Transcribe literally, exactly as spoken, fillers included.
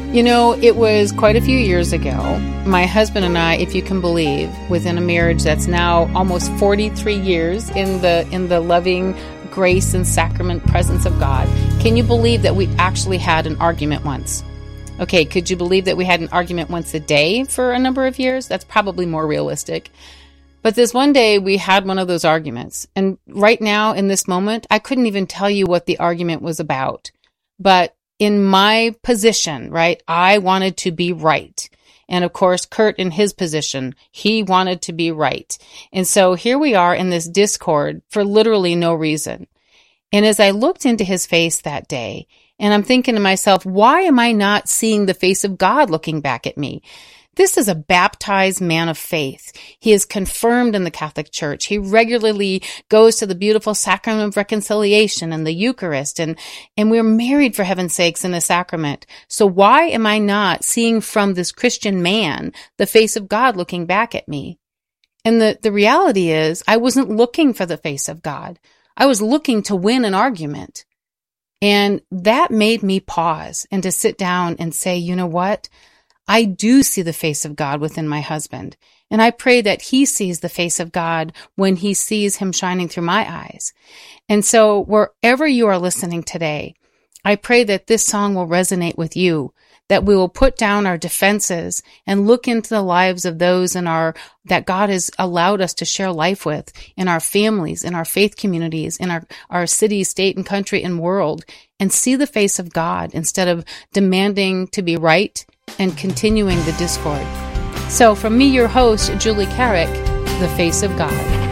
You know, it was quite a few years ago. My husband and I, if you can believe, within a marriage that's now almost forty-three years in the in the loving grace and sacrament presence of God, can you believe that we actually had an argument once? Okay, could you believe that we had an argument once a day for a number of years? That's probably more realistic. But this one day we had one of those arguments. And right now in this moment, I couldn't even tell you what the argument was about. But in my position, right, I wanted to be right. And of course, Kurt in his position, he wanted to be right. And so here we are in this discord for literally no reason. And as I looked into his face that day, and I'm thinking to myself, why am I not seeing the face of God looking back at me? This is a baptized man of faith. He is confirmed in the Catholic Church. He regularly goes to the beautiful sacrament of reconciliation and the Eucharist, and, and we're married, for heaven's sakes, in the sacrament. So why am I not seeing from this Christian man the face of God looking back at me? And the, the reality is, I wasn't looking for the face of God. I was looking to win an argument. And that made me pause and to sit down and say, you know what? I do see the face of God within my husband, and I pray that he sees the face of God when he sees him shining through my eyes. And so wherever you are listening today, I pray that this song will resonate with you, that we will put down our defenses and look into the lives of those in our that God has allowed us to share life with, in our families, in our faith communities, in our, our city, state, and country and world, and see the face of God instead of demanding to be right and continuing the discord. So from me, your host, Julie Carrick, the face of God.